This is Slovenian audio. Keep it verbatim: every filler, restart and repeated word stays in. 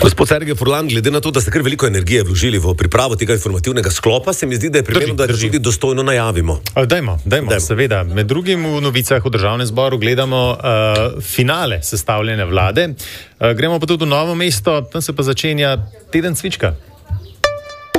Gospod Sergej Furlan, glede na to, da ste kar veliko energije vložili v pripravo tega informativnega sklopa, se mi zdi, da je primerno, da ga tudi dostojno najavimo. Dajmo, dajmo, dajmo, seveda. Med drugim v novicah v Državnem zboru gledamo uh, finale sestavljene vlade. Uh, gremo pa tudi v Novo mesto, tam se pa začenja teden cvička.